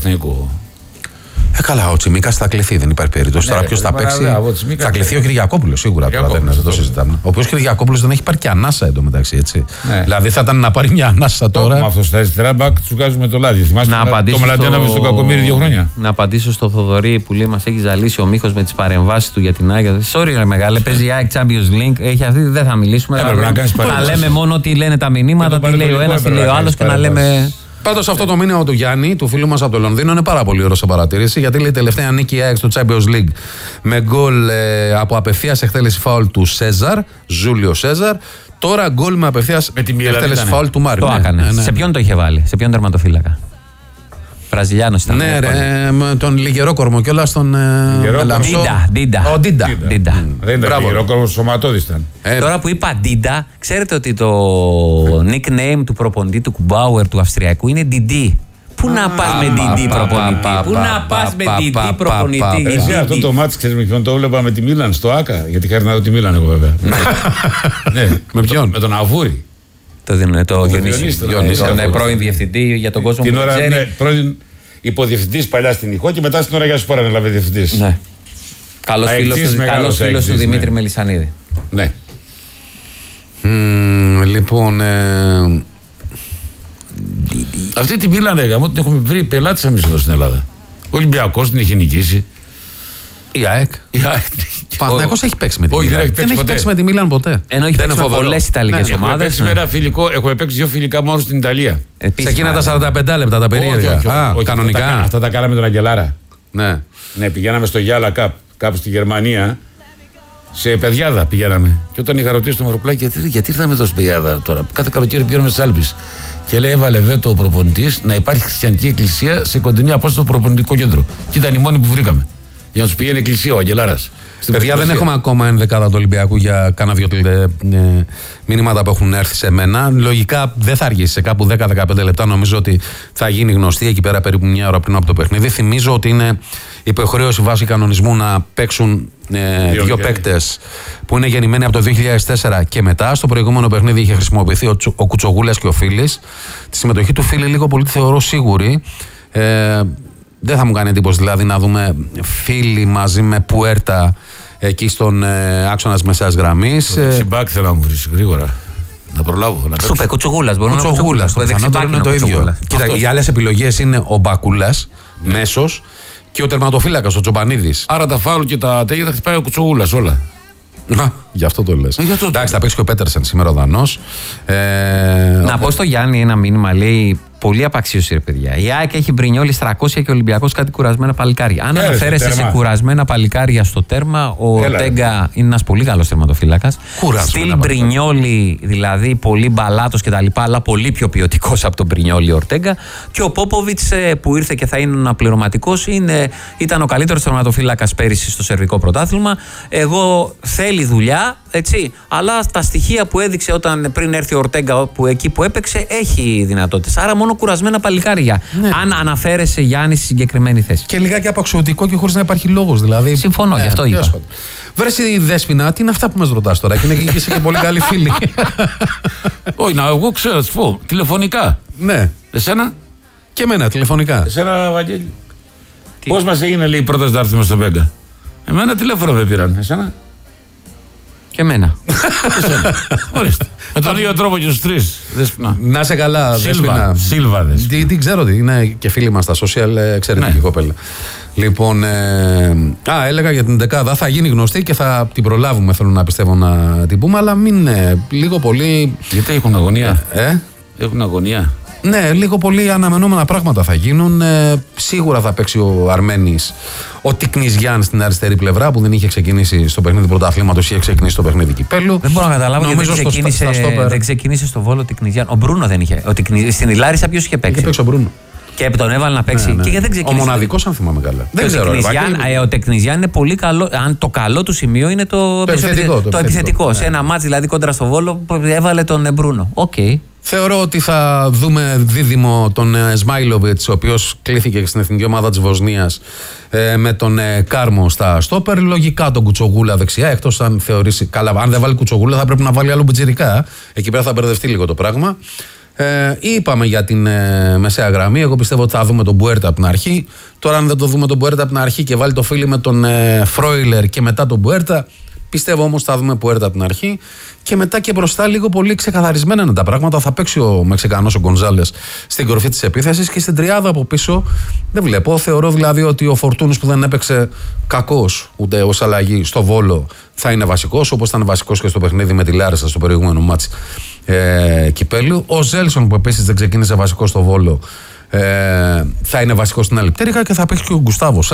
Καλά, ο Τσιμίκας θα κληθεί, δεν υπάρχει περίπτωση. Τώρα ποιος θα παίξει. Θα κληθεί ο Κυριακόπουλος σίγουρα. Τώρα δεν το συζητάμε. Ο οποίος Κυριακόπουλος δεν έχει πάρει και ανάσα εντωμεταξύ. Έτσι. Ναι. Δηλαδή θα ήταν να πάρει μια ανάσα τώρα. Με αυτό στα αριστερά μπακ του βγάζουμε το λάδι. Θυμάστε το Μαλαντένα στο Κακομοίρη 2 χρόνια. Να απαντήσω στο Θοδωρή που λέει μας έχει ζαλίσει ο Μίχος με τις παρεμβάσεις του για την ΑΕΚ. Sorry, ρε μεγάλε, παίζει η ΑΕΚ Champions League. Έχει αυτή, δεν θα μιλήσουμε. Θα λέμε μόνο τι λένε τα μηνύματα, τι λέει ο ένας, τι λέει ο άλλος και να λέμε. Πάντως αυτό το μήνυμα του Γιάννη, του φίλου μας από το Λονδίνο, είναι πάρα πολύ ωραίο σε παρατήρηση, γιατί λέει τελευταία νίκη η ΑΕΚ στο Champions League με γκολ από απευθείας εκτέλεση φάουλ του Σέζαρ, Ζούλιο Σέζαρ. Τώρα γκολ με απευθείας εκτέλεση φάουλ του Μάριου. Το έκανε. Ναι. Σε ποιον το είχε βάλει, σε ποιον τερματοφύλακα? Βραζιλιάνος ήταν. Ναι, με τον Λιγερόκορμο και όλα στον Μελαμψό. Ντίντα. Δεν ήταν Λιγερόκορμο, σωματώδης ήταν. Τώρα που είπα Ντίντα, ξέρετε ότι το nickname του προπονητή του Κουμπάουερ του Αυστριακού είναι Ντιντί. Πού να πας με Ντιντί προπονητή? Πού να πας με Ντιντί προπονητή? Εσύ αυτό το μάτς, ξέρεις με ποιον το έβλεπα? Με τη Μίλαν στο ΆΚΑ. Γιατί είχα να δω τη Μίλαν εγώ βέβαια. Με ποιον? Με τον Αβούρη. Το Διονύση, τον πρώην διευθυντή για τον κόσμο που ξέρει. Πρώην υποδιευθυντής παλιά στην ηχό και μετά στην ώρα για σου πάρανε λάβε διευθυντής. Ναι. Καλός φίλος του Δημήτρη Μελισσανίδη. Ναι. Λοιπόν. Αυτή τη Μίλαν έγαμε ότι την έχουμε βρει πελάτης εμείς εδώ στην Ελλάδα. Ο Ολυμπιακός την έχει νικήσει. Η ΑΕΚ. Παναθηναϊκός έχει παίξει με τη Μίλαν. Δεν έχει παίξει με τη Μίλαν ποτέ. Ενώ έχει παίξει με πολλές Ιταλικές ομάδες. Έχω παίξει 2 φιλικά μόνο στην Ιταλία. Σε εκείνα τα 45 λεπτά τα περίεργα. Κανονικά. Αυτά τα κάναμε τον Αγγελάρα. Ναι, πηγαίναμε στο Γιάλα κάπου στη Γερμανία. Σε παιδιάδα πηγαίναμε. Και όταν είχα ρωτήσει τον Μαροπλάκη, γιατί ήρθαμε εδώ στην παιδιάδα τώρα? Κάθε καλοκαίρι πηγαίνουμε στις Άλπεις. Και λέει, έβαλε βέτο ο προπονητής να υπάρχει χριστιανική εκκλησία σε κοντινή απόσταση στο προπονητικό κέντρο. Και ήταν η μόνη που βρήκαμε. Για να του πηγαίνει εκκλησία ο Αγγελάρας. Παιδιά, δεν έχουμε ακόμα ενδεκάδα του Ολυμπιακού για κάνα 2 μηνύματα που έχουν έρθει σε μένα. Λογικά δεν θα αργήσει, σε κάπου 10-15 λεπτά νομίζω ότι θα γίνει γνωστή εκεί πέρα περίπου μια ώρα πριν από το παιχνίδι. Θυμίζω ότι είναι υποχρέωση βάση κανονισμού να παίξουν 2 παίκτες που είναι γεννημένοι από το 2004 και μετά. Στο προηγούμενο παιχνίδι είχε χρησιμοποιηθεί ο Κουτσογούλας και ο Φίλης. Τη συμμετοχή του Φίλη λίγο πολύ τη θεωρώ σίγουρη. Δεν θα μου κάνει εντύπωση δηλαδή να δούμε Φίλη μαζί με Πουέρτα εκεί στον άξονα της μεσαίας γραμμής. Συμπάκ θέλω να μου βρεις γρήγορα. Να προλάβω. Σούπε, Κουτσογούλας. Κουτσογούλας, το πιθανότερο είναι το ίδιο. Κοίτα, οι άλλες επιλογές είναι ο Μπακούλας, μέσος, και ο τερματοφύλακας, ο Τσοπανίδης. Άρα τα φάουλ και τα τέγια θα χτυπάει ο Κουτσογούλας όλα. Γι' αυτό το λες. Εντάξει, θα παίξει και ο Πέτερσεν σήμερα ο Δανός. Να πω στο Γιάννη ένα μήνυμα, λέει. Πολύ απαξίωση, ρε παιδιά. Η ΑΕΚ έχει Μπρινιόλι 300 και ο Ολυμπιακός κάτι κουρασμένα παλικάρια. Αν αναφέρεσαι σε κουρασμένα παλικάρια στο τέρμα, ο Ορτέγκα είναι ένας πολύ καλός τερματοφύλακας. Στυλ Μπρινιόλι, δηλαδή πολύ μπαλάτος κτλ. Αλλά πολύ πιο ποιοτικός από τον Μπρινιόλι Ορτέγκα. Και ο Πόποβιτς που ήρθε και θα είναι αναπληρωματικός ήταν ο καλύτερος τερματοφύλακας πέρυσι στο σερβικό πρωτάθλημα. Εγώ θέλει δουλειά, έτσι. Αλλά τα στοιχεία που έδειξε πριν έρθει ο Ορτέγκα, εκεί που έπαιξε, έχει δυνατότητες. Άρα μόνο κουρασμένα παλικάρια. Ναι. Αν αναφέρεσαι, Γιάννη, στη συγκεκριμένη θέση. Και λιγάκι απαξιωτικό και χωρίς να υπάρχει λόγος. Δηλαδή. Συμφωνώ, γι' αυτό είπα. Βρες η Δέσποινα, τι είναι αυτά που μας ρωτάς τώρα? Και είναι και είσαι και πολύ καλή φίλη. Όχι, εγώ ξέρω, να σου πω. Τηλεφωνικά. Ναι. Εσένα? Και εμένα, τηλεφωνικά. Εσένα, Βαγγέλη. Πώς μας έγινε, λέει, η πρόταση να έρθουμε στο Βέγγα? Εμένα τηλέφωνο με πήραν. Εσένα? Και εμένα. Ορίστε. Με τον ίδιο τρόπο και στους 3. Δέσποινα. Να είσαι καλά, Δέσποινα. Σίλβα, Δέσποινα. Τι ξέρω, είναι και φίλοι μας στα social, εξαιρετική κοπέλα. Λοιπόν, έλεγα για την δεκάδα, θα γίνει γνωστή και θα την προλάβουμε, θέλω να πιστεύω να την πούμε, αλλά μην λίγο πολύ. Γιατί έχουν αγωνία. Έχουν αγωνία. Ναι, λίγο πολύ αναμενόμενα πράγματα θα γίνουν. Σίγουρα θα παίξει ο Αρμένης, ο Τικνιζιάν στην αριστερή πλευρά που δεν είχε ξεκινήσει στο παιχνίδι πρωταθλήματος, είχε ξεκινήσει στο παιχνίδι κυπέλλου. Δεν μπορώ να καταλάβω γιατί δεν ξεκίνησε στο Βόλο Τικνιζιάν. Ο Μπρούνο δεν είχε. Στην Ιλάρισα ποιος είχε παίξει? Είχε παίξει ο Μπρούνο. Και τον έβαλε να παίξει. Ναι. Και δεν ξεκίνησε. Ο μοναδικός, αν θυμάμαι καλά. Δεν ξέρω. Ο Τικνιζιάν είναι πολύ καλό. Αν το καλό του σημείο είναι το επιθετικό. Ναι. Σε ένα μάτς δηλαδή κόντρα στο Βόλο που έβαλε τον Μπρούνο. Okay. Θεωρώ ότι θα δούμε δίδυμο τον Σμάιλοβιτς, ο οποίος κλήθηκε στην εθνική ομάδα της Βοσνίας, με τον Κάρμο στα στόπερ. Λογικά τον Κουτσογούλα δεξιά, εκτός αν θεωρήσει. Καλά, αν δεν βάλει Κουτσογούλα θα πρέπει να βάλει άλλο μπιτζιρικά. Εκεί πέρα θα μπερδευτεί λίγο το πράγμα. Είπαμε για την μεσαία γραμμή. Εγώ πιστεύω ότι θα δούμε τον Μπουέρτα από την αρχή. Τώρα, αν δεν το δούμε τον Μπουέρτα από την αρχή και βάλει το φίλι με τον Φρόιλερ και μετά τον Μπουέρτα, πιστεύω όμως θα δούμε Μπουέρτα από την αρχή. Και μετά και μπροστά λίγο πολύ ξεκαθαρισμένα είναι τα πράγματα. Θα παίξει ο Μεξικανός ο Γκονζάλες στην κορυφή της επίθεσης και στην τριάδα από πίσω δεν βλέπω. Θεωρώ δηλαδή ότι ο Φορτούνης που δεν έπαιξε κακός ούτε ως αλλαγή στο Βόλο θα είναι βασικός, όπως ήταν βασικός και στο παιχνίδι με τη Λάρισα στο προηγούμενο μάτς κυπέλου. Ο Ζέλσον που επίσης δεν ξεκίνησε βασικό στο Βόλο θα είναι βασικός στην άλλη πτέρυγα και θα παίξει και ο Γκουστάβο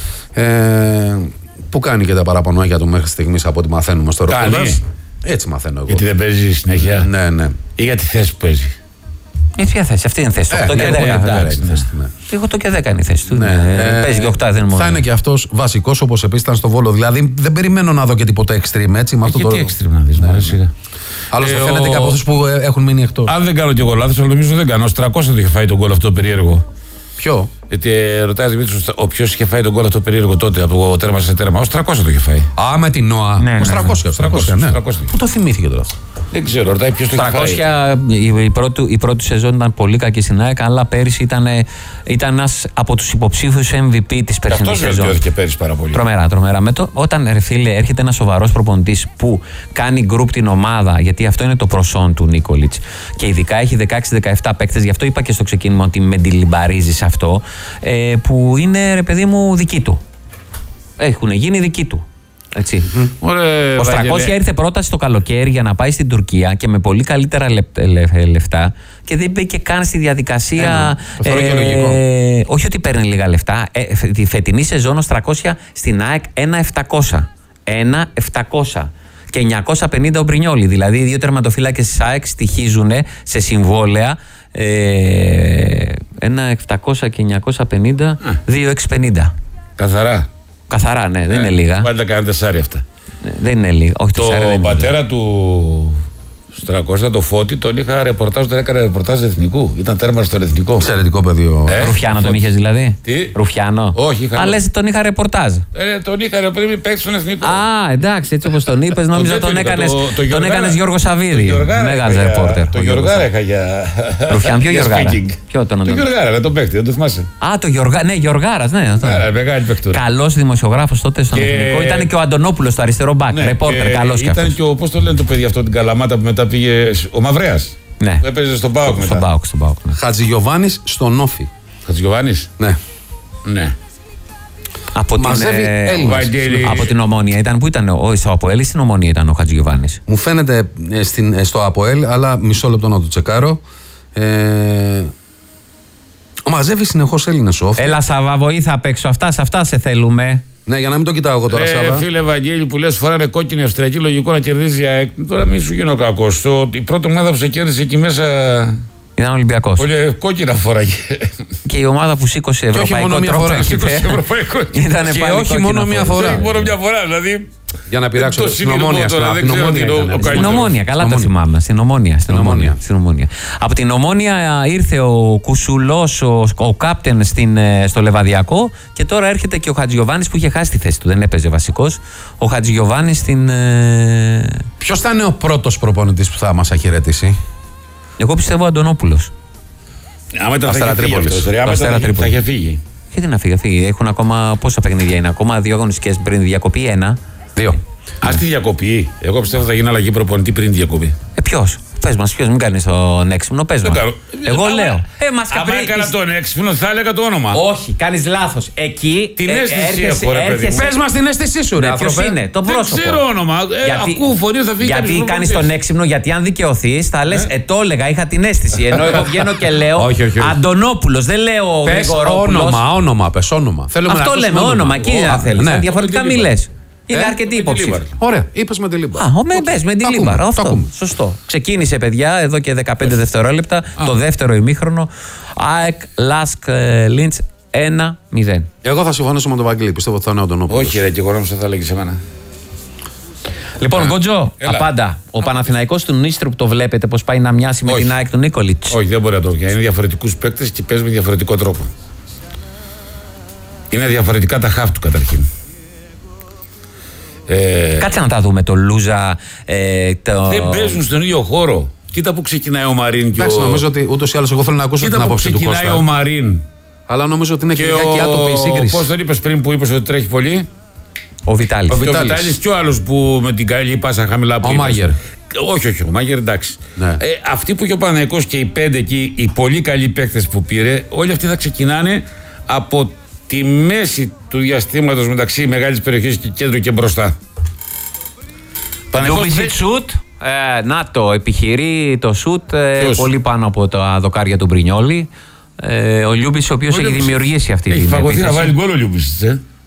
που κάνει και τα παραπονάκια του μέχρι στιγμής από ό,τι μαθαίνουμε στο Ροκολάς. Έτσι μαθαίνω εγώ. Γιατί δεν παίζει συνέχεια. Ναι. Ή για τη θέση που παίζει. Ποια θέση, αυτή είναι η θέση του. 8 και 10. 8 και 10 είναι η θέση του. Παίζει και 8, δεν είναι μόνο. Θα είναι και αυτός βασικός όπως επίσης ήταν στο Βόλο. Δηλαδή δεν περιμένω να δω και τίποτα extreme έτσι. Και τι extreme να δεις, μου αρέσει. Άλλωστε φαίνεται και από αυτούς που έχουν μείνει εκτός. Αν δεν κάνω και εγώ λάθος, αλλά νομίζω δεν κάνω. 300 το είχε φάει τον γκολ αυτό περίεργο. Ποιο? Γιατί ρωτάει Δημήτρης, ο ποιος είχε φάει τον γκολ αυτό περίεργο τότε από τέρμα σε τέρμα. Ως 300 το είχε φάει. Α, με την ΝΟΑ. Ναι, ως 300. Ναι. Πού το θυμήθηκε τώρα αυτό? Δεν ξέρω, ρωτάει ποιος το είχε φάει. Η πρώτη σεζόν ήταν πολύ κακή στην ΑΕΚ, αλλά πέρυσι ήταν ένας από τους υποψήφιους MVP της περσινής σεζόν. Αυτό βελτιώθηκε πέρυσι πάρα πολύ. Τρομερά. Όταν έρχεται ένας σοβαρός προπονητής που κάνει γκρουπ την ομάδα, γιατί αυτό είναι το προσόν του Νίκολιτς, και ειδικά έχει 16-17 παίκτες, γι' αυτό είπα και στο ξεκίνημα ότι με ντιλιμπαρίζει σε αυτό, που είναι ρε παιδί μου δική του. Έχουν γίνει δική του. Έτσι. Ο Στρακόσια ήρθε πρόταση το καλοκαίρι για να πάει στην Τουρκία και με πολύ καλύτερα λεφτά και δεν μπήκε καν στη διαδικασία. Όχι ότι παίρνει λίγα λεφτά. Τη φετινή σεζόν ο Στρακόσια στην ΑΕΚ 1.700 και 950 ο Μπρινιόλι. Δηλαδή οι δύο τερματοφύλακες της ΑΕΚ στοιχίζουν σε συμβόλαια 1.700 και 950, 2.650. Καθαρά, ναι, δεν είναι λίγα. Πάντα κάνει τεσσάρι αυτά. Δεν είναι λίγα. Όχι, το πατέρα του Στρακώστα, το Φώτη, τον είχα ρεπορτάζ, τον έκανε ρεπορτάζ εθνικού. Ήταν τέρμα στον εθνικό. Εξαιρετικό παιδί. Ρουφιάνο τον είχες δηλαδή? Τι? Ρουφιάνο. Όχι, είχα. Αλλά τον είχα ρεπορτάζ. Τον είχα πριν παίξει στον εθνικό. Α, εντάξει, έτσι όπως τον είπες, νόμιζα τον έκανες Γιώργο Σαββίδη. Μεγάλος ρεπόρτερ. Το Γιωργάρα είχα για. Ρουφιάν, ποιο Γιωργάρα? Το Γιωργάρα, τον παίκτη, δεν το θυμάσαι. Α, το Γιωργάρα, ναι, Γιωργάρας, ναι. Καλός δημοσιογράφος τότε στον εθνικό. Ήταν και ο Αντωνόπουλος στο αριστερό μπακ. Ρεπόρτερ, καλός κι αυτός. Ήταν και ο, πώς το λένε το παιδί αυτό, την Καλαμάτα που μετά πήγε. Ο Μαυρέας. Ναι. Που έπαιζε στον ΠΑΟΚ μετά. Στον ΠΑΟΚ. Χατζηγιοβάνης στον Όφι. Χατζηγιοβάνης. Ναι. Από την Ομόνια ήταν. Πού ήταν? Στο ΑΠΟΕΛ ή στην Ομόνια ήταν ο Χατζηγιοβάνης? Μου φαίνεται στο ΑΠΟΕΛ, αλλά μισό λεπτό να το τσεκάρω. Μαζεύει συνεχώς Έλληνες ο Όφι. Έλα Σάβα, βοήθα απ' έξω. Αυτά σε θέλουμε. Ναι, για να μην το κοιτάω εγώ τώρα, Σάβα. Φίλε Βαγγέλη, που λες φοράνε κόκκινη Αυστριακή, λογικό να κερδίζει. Τώρα μην σου γίνω κακός. Η πρώτη ομάδα που σε κέρδισε εκεί μέσα ήταν Ολυμπιακός. Πολύ κόκκινα φοράγε. Και η ομάδα που σήκωσε ευρωπαϊκό τρόπο. Ήταν και όχι μόνο μία φορά. Μόνο μία φορά, δηλαδή. Για να πειράξω στην Ομόνια. Στην Ομόνια, καλά τα θυμάμαι. Στην Ομόνια. Από την Ομόνια ήρθε ο Κουσουλός, ο κάπτεν στο Λεβαδιακό, και τώρα έρχεται και ο Χατζηγιοβάνης που είχε χάσει τη θέση του. Δεν έπαιζε βασικός. Ο Χατζηγιοβάνης στην. Ποιος θα είναι ο πρώτος προπονητής που θα μας αχαιρετήσει? Εγώ πιστεύω ο Αντωνόπουλος. Άμα ήταν Αστέρα Τρίπολης. Θα είχε φύγει. Γιατί να φύγει? Έχουν ακόμα πόσα παιχνίδια είναι? Ακόμα 2 αγωνιστικές πριν διακοπή, 1. 2. Ας τη διακοπή. Εγώ πιστεύω θα γίνει αλλαγή προπονητή πριν διακοπή. Ποιος? Πες μας, ποιος? Μην κάνεις τον έξυπνο, πες μας. Εγώ λέω. Αν έκανα τον έξυπνο θα έλεγα το όνομα. Όχι, κάνεις λάθος. Εκεί την αίσθηση έχω, ρε παιδί. Πες μας την αίσθησή σου, ρε. Ποιος είναι? Το πρόσωπο. Δεν ξέρω όνομα. Ακούω φωνή, θα φύγει. Γιατί κάνεις τον έξυπνο? Γιατί αν δικαιωθείς θα λες το έλεγα, είχα την αίσθηση. Ενώ εγώ βγαίνω και λέω Αντωνόπουλος, δεν λέω Γρηγορόπουλος. Όνομα, πες όνομα. Αυτό λέμε, όνομα. Εκεί δεν θέλεις. Διαφορετικά μη λες. Είναι αρκετή υποψήφια. Ωραία, είπες με τη Λίμπαρ. Πες με τη Λίμπαρ. Αυτό. Σωστό. Ξεκίνησε, παιδιά, εδώ και 15 δευτερόλεπτα, το δεύτερο ημίχρονο. ΑΕΚ Λάσκ Λίντς 1-0. Εγώ θα συμφωνήσω με τον Βαγγέλη. Πιστεύω ότι θα είναι ο Αντωνόπουλος. Όχι, ρε, και εγώ νόμιζα θα έλεγε σε μένα. Λοιπόν, Γκότζο, απάντα. Ο Παναθηναϊκός του Νίστρου το βλέπετε πως πάει να μοιάσει με την ΑΕΚ του Νίκολιτς? Όχι, δεν μπορεί να το βγει. Είναι διαφορετικούς παίκτες και παίζει με διαφορετικό τρόπο. Είναι διαφορετικά τα χαφ του καταρχήν. Κάτσε να τα δούμε. Το Λούζα. Δεν παίζουν στον ίδιο χώρο. Κοίτα που ξεκινάει ο Μαρίν. Εντάξει, νομίζω ότι ούτως ή άλλως εγώ θέλω να ακούσω την άποψη του Κώστα. Ξεκινάει ο Μαρίν. Αλλά νομίζω ότι είναι και λιγάκι άτομη η σύγκριση. Πώς τον είπες πριν που είπες ότι τρέχει πολύ? Ο Βιτάλης. Ο Βιτάλης και ο άλλος που με την καλή πάσα χαμηλά που ο Μάγερ. Όχι, ο Μάγερ εντάξει. Ναι. Αυτοί που είχε ο Παναθηναϊκός και οι 5 εκεί, οι πολύ καλοί παίκτες που πήρε, όλοι αυτοί θα ξεκινάνε από τη μέση του διαστήματος μεταξύ μεγάλης περιοχής και κέντρου και μπροστά. Παναθηναϊκός σουτ. Να το επιχειρεί το σουτ πολύ πάνω από τα δοκάρια του Μπρινιόλι. Ο Λιούμπης, ο οποίος έχει δημιουργήσει αυτή την επίθεση. Έχει φαγωθεί να βάλει γκολ ο Λιούμπης.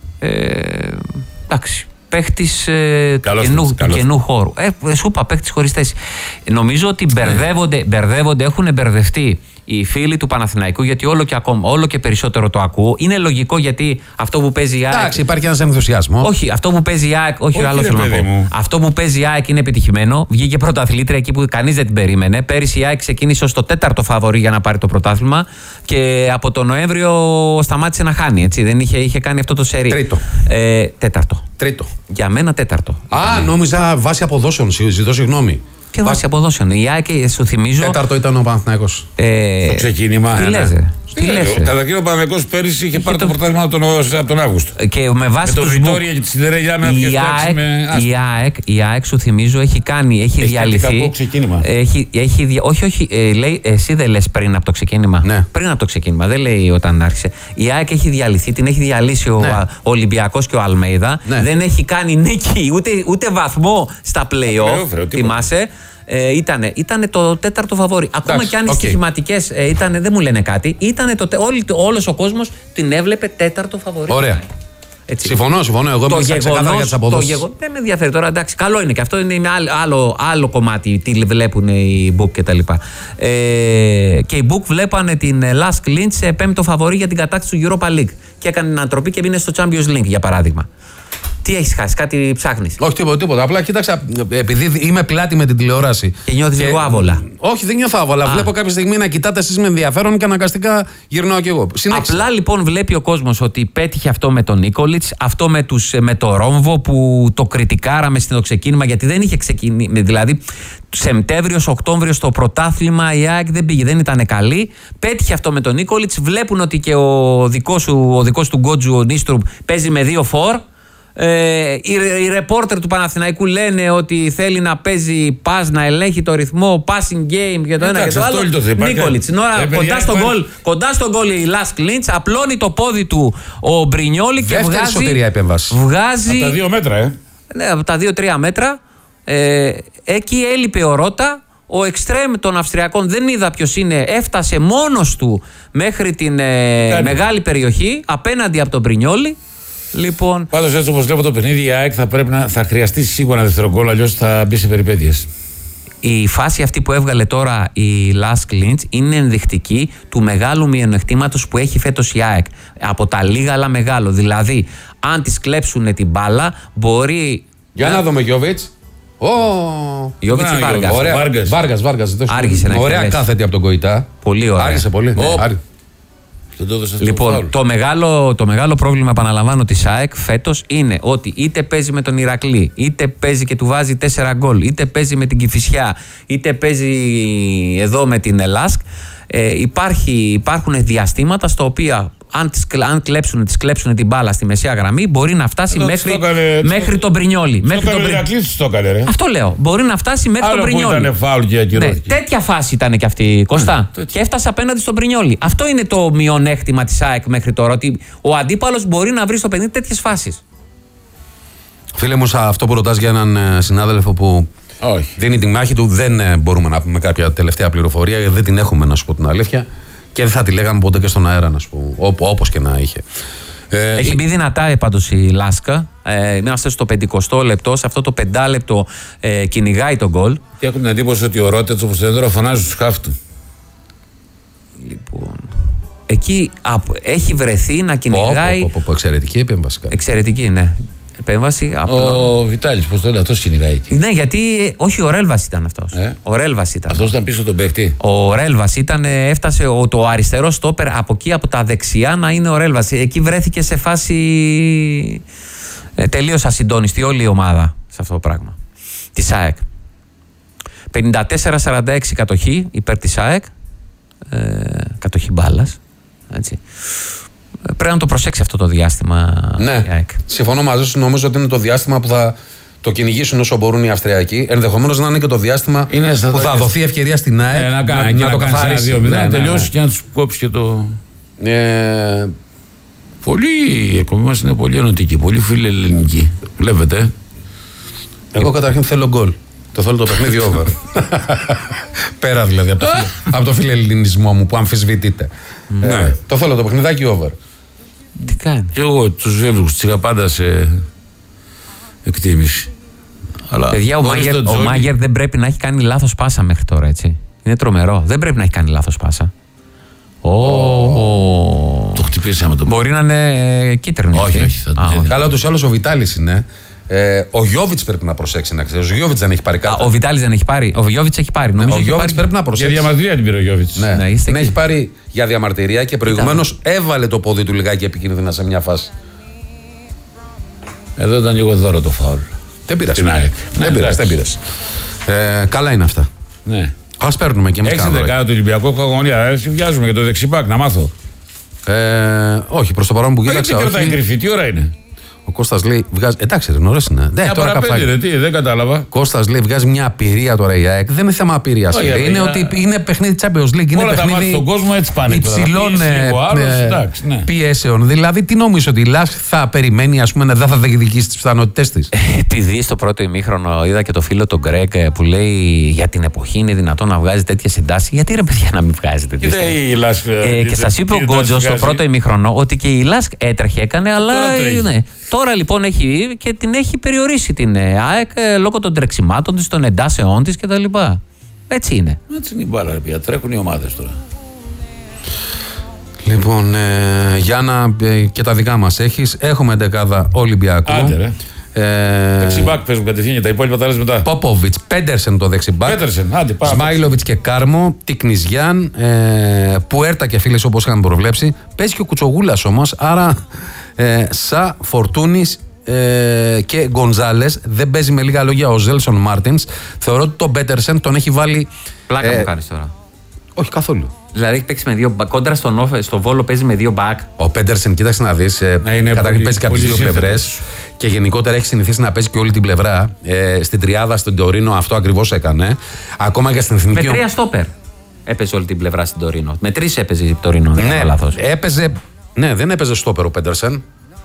Εντάξει. Παίχτης του καινού χώρου. Σου είπα, παίχτης χωρίς θέση. Νομίζω ότι μπερδεύονται, έχουν μπερδευτεί οι φίλοι του Παναθηναϊκού, γιατί όλο και περισσότερο το ακούω. Είναι λογικό, γιατί αυτό που παίζει η ΑΕΚ. Εντάξει, υπάρχει ένας ενθουσιασμός. Όχι, αυτό που παίζει η ΑΕΚ. Όχι, άλλο θέλω να πω. Αυτό που παίζει η ΑΕΚ είναι επιτυχημένο. Βγήκε πρωταθλήτρια εκεί που κανείς δεν την περίμενε. Πέρυσι η ΑΕΚ ξεκίνησε ως το 4ο φαβορί για να πάρει το πρωτάθλημα και από τον Νοέμβριο σταμάτησε να χάνει. Έτσι. Δεν είχε κάνει αυτό το σερί. Τρίτο. Τέταρτο. Για μένα τέταρτο. Νόμιζα βάση αποδόσεων. Ζητώ συγγνώμη. Και βάση αποδόσεων. Η ΑΕΚ, σου θυμίζω. Τέταρτο ήταν ο Παναθηναϊκός. Το ξεκίνημα. Τι λες. Καταρχήν ο Παναθηναϊκός πέρυσι είχε πάρει το πρωτάθλημα από τον Αύγουστο. Και με βάση το Βιτόρια και τη Σιδερέγια με η ΑΕΚ, σου θυμίζω, έχει διαλυθεί. Όχι, λέει, εσύ δεν λες πριν από το ξεκίνημα. Ναι. Πριν από το ξεκίνημα, δεν λέει όταν άρχισε. Η ΑΕΚ έχει διαλυθεί, την έχει διαλύσει ο Ολυμπιακός και ο Αλμέιδα. Ναι. Δεν έχει κάνει νίκη ούτε βαθμό στα play-off. Θυμάσαι. Ήτανε το 4ο φαβόρι. Ακόμα κι αν οι στοιχηματικές δεν μου λένε κάτι, όλος ο κόσμος την έβλεπε 4ο φαβόρι. Ωραία. Έτσι. Συμφωνώ. Εγώ είμαι ξεκάθαρα για τις αποδόσεις. Δεν με ενδιαφέρει τώρα, εντάξει, καλό είναι και αυτό, είναι άλλο κομμάτι. Τι βλέπουν οι Book κτλ. Και οι Book βλέπανε την Lask Linz σε 5ο φαβόρι για την κατάκτηση του Europa League. Και έκανε την ανατροπή και μπήκε στο Champions League, για παράδειγμα. Τι έχεις χάσει, κάτι ψάχνεις? Όχι, τίποτα. Απλά κοίταξα, επειδή είμαι πλάτη με την τηλεόραση. Και νιώθεις λίγο άβολα? Όχι, δεν νιώθω άβολα. Βλέπω κάποια στιγμή να κοιτάτε εσείς με ενδιαφέρον και αναγκαστικά γυρνάω κι εγώ. Συνέχισε. Απλά λοιπόν βλέπει ο κόσμος ότι πέτυχε αυτό με τον Νίκολιτς, αυτό με το Ρόμβο που το κριτικάραμε στο ξεκίνημα, γιατί δεν είχε ξεκινήσει. Δηλαδή, Σεπτέμβριος-Οκτώβριος στο πρωτάθλημα η ΑΕΚ δεν πήγε, δεν ήταν καλή. Πέτυχε αυτό με τον Νίκολιτς. Βλέπουν ότι και ο δικός του Γκότζου, ο Νίστρουπ, παίζει με 2 φορ. Οι ρεπόρτερ του Παναθηναϊκού λένε ότι θέλει να παίζει pass, να ελέγχει το ρυθμό, passing game και το ένα και το άλλο. Νίκολιτς. Κοντά στον γκολ η Lask Linz, απλώνει το πόδι του ο Μπρινιόλι και βγάζει. Από τα 2 μέτρα, Ναι, από τα 2-3 μέτρα. Εκεί έλειπε ο Ρώτα. Ο εξτρέμ των Αυστριακών δεν είδα ποιος είναι, έφτασε μόνος του μέχρι την μεγάλη περιοχή απέναντι από τον Μπρινιόλι. Λοιπόν, πάντως, έτσι όπως βλέπω το παιχνίδι, η ΑΕΚ θα χρειαστεί σίγουρα ένα δεύτερο γκολ, αλλιώς θα μπει σε περιπέτειες. Η φάση αυτή που έβγαλε τώρα η Lask Linz είναι ενδεικτική του μεγάλου μειονεκτήματος που έχει φέτος η ΑΕΚ. Από τα λίγα αλλά μεγάλο. Δηλαδή, αν της κλέψουν την μπάλα, μπορεί. Για να δούμε, Γιώβιτς. Γιώβιτς ή Βάργας. Βάργας. Άργησε να ωραία κάθετη από τον Κοϊτά. Πολύ ωραία. Άργησε πολύ. Λοιπόν, το μεγάλο πρόβλημα, επαναλαμβάνω, της ΑΕΚ φέτος είναι ότι είτε παίζει με τον Ηρακλή, είτε παίζει και του βάζει 4 γκολ, είτε παίζει με την Κηφισιά, είτε παίζει εδώ με την Lask. Υπάρχουν διαστήματα στα οποία αν κλέψουν την μπάλα στη μεσαία γραμμή, μπορεί να φτάσει μέχρι τον Μπρινιόλι. Αυτό λέω. Μπορεί να φτάσει μέχρι τον Μπρινιόλι. Τέτοια φάση ήταν και αυτή, Κωστά. Και έφτασε απέναντι στον Μπρινιόλι. Αυτό είναι το μειονέκτημα της ΑΕΚ μέχρι τώρα. Ότι ο αντίπαλος μπορεί να βρει στο παιχνίδι τέτοιες φάσεις. Φίλε μου, αυτό που ρωτάς για έναν συνάδελφο που δίνει τη μάχη του, δεν μπορούμε να πούμε κάποια τελευταία πληροφορία, γιατί δεν την έχουμε, να σου πω την αλήθεια. Και δεν θα τη λέγαμε ποτέ και στον αέρα, να σου πω, όπως και να είχε. Έχει μπει δυνατά πάντως η Λάσκα. Είμαστε στο 50 λεπτό. Σε αυτό το 5 λεπτό κυνηγάει τον γκολ. Και έχω την εντύπωση ότι ο Ρότετς, όπως δεν τώρα, φωνάζει στους χαφ του. Λοιπόν, εκεί έχει βρεθεί να κυνηγάει. Εξαιρετική επέμβαση. Εξαιρετική, ναι. Επέμβαση. Ο Βιτάλης, πώς το λέει, αυτός κυνηγάει εκεί. Ναι, γιατί. Όχι, ο Ρέλβας ήταν αυτός. Ο Ρέλβας ήταν. Αυτός ήταν πίσω τον παίχτη. Ο Ρέλβας έφτασε το αριστερό στόπερ από εκεί, από τα δεξιά, να είναι ο Ρέλβας. Εκεί βρέθηκε σε φάση. Τελείως ασυντονιστή όλη η ομάδα σε αυτό το πράγμα. Της ΑΕΚ. 54-46 κατοχή υπέρ της ΑΕΚ. Κατοχή μπάλας. Έτσι. Πρέπει να το προσέξει αυτό το διάστημα. Ναι, η ΑΕΚ. Συμφωνώ μαζί σου. Νομίζω ότι είναι το διάστημα που θα το κυνηγήσουν όσο μπορούν οι Αυστριακοί. Ενδεχομένως να είναι και το διάστημα που θα δοθεί ευκαιρία στην ΑΕΚ να το καθαρίσει. Να τελειώσει και να του κόψει και το. Η εκπομπή μας είναι πολύ ενωτική, πολύ φιλελληνική. Βλέπετε. Εγώ καταρχήν θέλω γκολ. Το θέλω το παιχνίδι over. Πέρα δηλαδή από το φιλελληνισμό μου που αμφισβητείται. Το θέλω το παιχνιδάκι over. Τι κάνει. Και εγώ τους Βέλγους τους είχα πάντα σε εκτίμηση. Αλλά παιδιά, ο Μάγερ δεν πρέπει να έχει κάνει λάθος πάσα μέχρι τώρα, έτσι. Είναι τρομερό. Δεν πρέπει να έχει κάνει λάθος πάσα. Το χτυπήσαμε το. Μπορεί να είναι κίτρινο. Όχι. Καλά, ούτως ή άλλως ο Βιτάλης είναι. Ο Γιώβιτς πρέπει να προσέξει, να ξέρει. Ο Γιώβιτς δεν έχει πάρει κάτι. Ο Βιτάλης δεν έχει πάρει. Ο Γιώβιτς έχει πάρει. Ο Γιώβιτς πρέπει να προσέξει. Για διαμαρτυρία την πήρε ο Γιώβιτς. Την έχει πάρει για διαμαρτυρία και προηγουμένως έβαλε το πόδι του λιγάκι επικίνδυνα σε μια φάση. Εδώ ήταν λίγο δώρο το φάουλ. Δεν πειράζει. Δεν πειράζει. Καλά είναι αυτά. Ναι. Ας παίρνουμε και εμείς κάνουμε. 6 δεκάδα του Ολυμπιακού αγωνία. Βιάζουμε για το δεξιμπάκ να μάθω. Όχι, προς το παρόν που κοίταξα. Γιατί ρωτάει κρυφή, τι ώρα είναι. Ο Κώστας λέει, εντάξει ρε, νωρίς είναι. Τώρα παραπέντε, δεν κατάλαβα. Κώστας λέει, βγάζει μια απειρία τώρα η ΑΕΚ. Δεν είναι θέμα απειρίας. Είναι ότι είναι παιχνίδι Champions League. Είναι όλα παιχνίδι στον κόσμο έτσι πάνε υψηλών πιέσεων. Δηλαδή, τι νομίζεις ότι η ΛΑΣΚ θα περιμένει, ας πούμε, δεν θα διεκδικήσει τις πιθανότητες της. Επειδή στο πρώτο ημίχρονο είδα και το φίλο τον Γκρέκ που λέει για την εποχή είναι δυνατόν να βγάζει τέτοιες συντάσεις. Γιατί ρε παιδιά να μην βγάζει τέτοιες συντάσεις. Και σας είπε ο Γκότζο στο πρώτο ημίχρονο ότι και η ΛΑΣΚ έτρεχε, έκανε, αλλά. Τώρα λοιπόν έχει και την έχει περιορίσει την ΑΕΚ λόγω των τρεξιμάτων της, των εντάσεών της κτλ. Έτσι είναι. Έτσι είναι η μπάλα, πια. Τρέχουν οι ομάδες τώρα. Λοιπόν, Γιάννα, και τα δικά μας έχεις. Έχουμε 11 Ολυμπιακού. Άντε ρε. Δεξιμπάκ παίζουν κατευθείαν, τα υπόλοιπα τα λες μετά. Πόποβιτς, Πέντερσεν το δεξιμπάκ. Σμάιλοβιτς και Κάρμο, Τικνιζιάν, Πουέρτα και φίλες όπως είχαμε προβλέψει. Παίζει και ο Κουτσογούλας όμως, άρα Σα, Φορτούνης και Γκονζάλες. Δεν παίζει με λίγα λόγια ο Ζέλσον Μάρτινς. Θεωρώ ότι τον Πέτερσεν τον έχει βάλει. Πλάκα μου κάνεις τώρα. Όχι καθόλου. Δηλαδή έχει παίξει με δύο μπακ. Κόντρα στο Βόλο παίζει με δύο μπακ. Ο Πέντερσεν, κοίταξε να δεις. Καταρχήν παίζει και από τις δύο πλευρές. Και γενικότερα έχει συνηθίσει να παίζει και όλη την πλευρά. Στην τριάδα, στον Τωρίνο, αυτό ακριβώς έκανε. Ακόμα και στην εθνική. Με 3 στόπερ. Έπαιζε όλη την πλευρά στην Τωρίνο. Με 3 έπαιζε η Τωρίνο. Δεν είναι λάθος. Ναι, δεν έπαιζε στόπερ ο Πέντερσεν.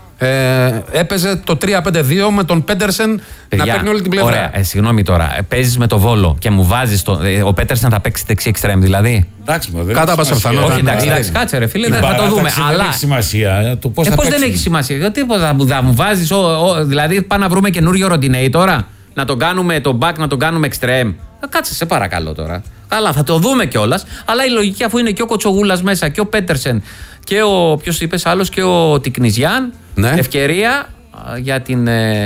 Έπαιζε το 3-5-2 με τον Πέντερσεν να παίρνει όλη την πλευρά. Ωραία, συγγνώμη τώρα. Παίζεις με το Βόλο και μου βάζεις ο Πέντερσεν θα παίξει δεξί εξτρέμ δηλαδή. Εντάξει, κατά πάσα πιθανότητα. Όχι, εντάξει, κάτσε ρε φίλε, θα το δούμε. Αλλά δεν έχει σημασία. Πώς δεν έχει σημασία. Γιατί θα μου βάζεις. Δηλαδή, πάμε να βρούμε καινούριο Ροντινέι τώρα. Να τον κάνουμε το back, να τον κάνουμε εξτρέμ. Κάτσε, σε παρακαλώ τώρα. Καλά, θα το δούμε κιόλας. Αλλά η λογική, αφού είναι και ο Κοτσογούλας μέσα και ο Πέτερσεν και ο. Ποιος είπες άλλος, και ο Τικνιζιάν. Ναι. Ευκαιρία για την.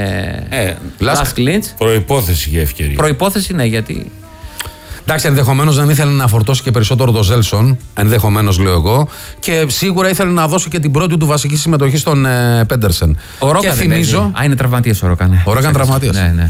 Last Clinch. Προϋπόθεση για ευκαιρία. Προϋπόθεση, ναι, γιατί. Εντάξει, ενδεχομένως δεν ήθελε να φορτώσει και περισσότερο το Ζέλσον. Ενδεχομένως, λέω εγώ. Και σίγουρα ήθελε να δώσει και την πρώτη του βασική συμμετοχή στον Πέντερσεν. Ο Ρόκα. Και θυμίζω. Είναι τραυματίας ο Ρόκα. Ο Ρόκα είναι τραυματίας. Ναι.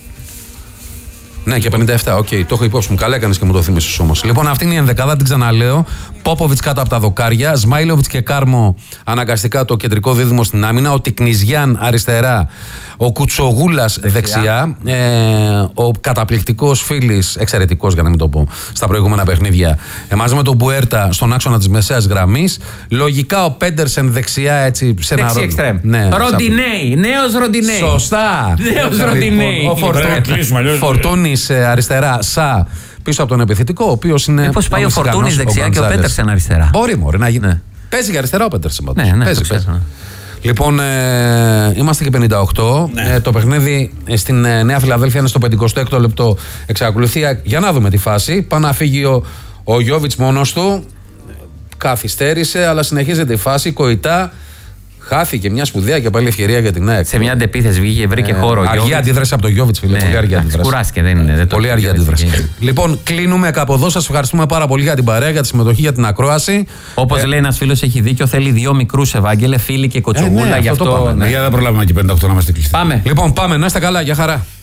Ναι, και 57, οκ, το έχω υπόψη μου. Καλά έκανες και μου το θύμισες όμως. Λοιπόν, αυτή είναι η ενδεκάδα, την ξαναλέω. Πόποβιτς κάτω από τα δοκάρια. Σμάιλοβιτς και Κάρμο αναγκαστικά το κεντρικό δίδυμο στην άμυνα. Ο Τικνιζιάν αριστερά. Ο Κουτσογούλας δεξιά. Ο καταπληκτικός Φίλης, εξαιρετικός για να μην το πω, στα προηγούμενα παιχνίδια. Μαζί με τον Μπουέρτα στον άξονα της μεσαίας γραμμής. Λογικά ο Πέντερσεν δεξιά, έτσι σε ένα ρόλο. Ναι, Ροντινέι, νέος Ροντινέι. Σωστά. Νέος Ροντινέι. Ο Φορτούνης αριστερά. Σα πίσω από τον επιθετικό, ο οποίος είναι. Πώς πάει ο Φορτούνης δεξιά και ο Πέντερσεν αριστερά. Μπορεί να γίνει. Παίζει για αριστερά ο Πέντερσεν. Ναι, παίζει. Λοιπόν, είμαστε και 58. Ναι. Το παιχνίδι στην Νέα Φιλαδέλφια είναι στο 56ο λεπτό. Εξακολουθεί. Για να δούμε τη φάση. Πάει να φύγει ο Γιώβιτς μόνος του. Καθυστέρησε, αλλά συνεχίζεται η φάση. Κοητά. Χάθηκε μια σπουδαία και πάλι ευκαιρία για την ΑΕΚ. Σε μια αντεπίθεση βγήκε, βρήκε χώρο. Αργή αντίδραση από τον Γιώβιτς, φίλε. Πολύ αργή αντίδραση. Κουράστηκε, δεν είναι. Πολύ αργή αντίδραση. Λοιπόν, κλείνουμε κάπου εδώ. Σας ευχαριστούμε πάρα πολύ για την παρέα, για τη συμμετοχή, για την ακρόαση. Όπως λέει ένας φίλος, έχει δίκιο. Θέλει 2 μικρούς, Ευάγγελε, φίλοι και Κοτσογούλα. Γι' αυτό. Για να προλάβουμε και 58 να είμαστε κλειστοί. Πάμε. Λοιπόν, πάμε. Να είστε καλά. Γεια χαρά.